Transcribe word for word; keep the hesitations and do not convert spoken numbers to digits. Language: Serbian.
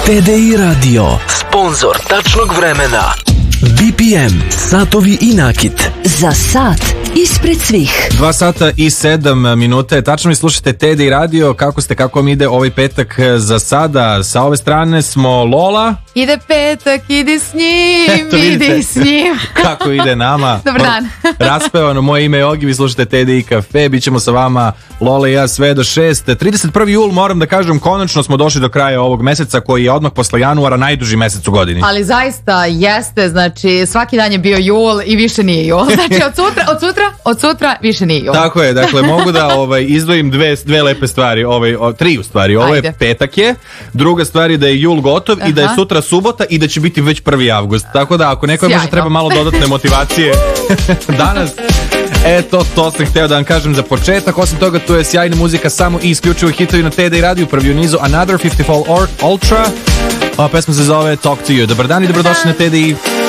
T D I Radio, sponsor tačnog vremena. B P M, satovi i nakit. Za sat ispred svih. Dva sata i sedam minuta je tačno i slušate T D I Radio. Kako ste, kako vam ide ovaj petak za sada? Sa ove strane smo Lola. Ide petak, idi s njim, Eto, idi s njim. Kako ide nama. Dobar dan. Raspevano, moje ime je Ogi, vi slušate T D I Cafe. Bićemo sa vama, Lola i ja, sve do šest. trideset prvi jul, moram da kažem, konačno smo došli do kraja ovog meseca, koji je odmah posle januara najduži mesec u godini. Ali zaista jeste, znači svaki dan je bio jul i više nije jul. Znači od sutra, od sutra, od sutra više nije jul. Tako je, dakle mogu da ovaj, izdvojim dve, dve lepe stvari, ovaj, o, tri u stvari. Ovo Ajde. je petak je, druga stvar je da je jul gotov. Aha. I da je sutra subota i da će biti već prvi avgust. Tako da ako nekoj možda treba malo dodatne motivacije danas, eto, to sam hteo da vam kažem za početak. Osim toga, tu je sjajna muzika, samo i isključivo hitovi na T D I Radio. Prvi u nizu Another fifty-four Ultra, a pesma se zove Talk to You. Dobar dan i dobrodošli na T D I.